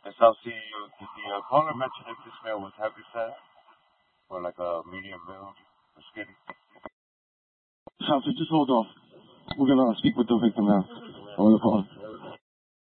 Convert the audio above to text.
And so, see, did the caller mention if this meal was heavy set or like a medium meal or skinny? Officer, just hold off. We're gonna speak with the victim now on the phone.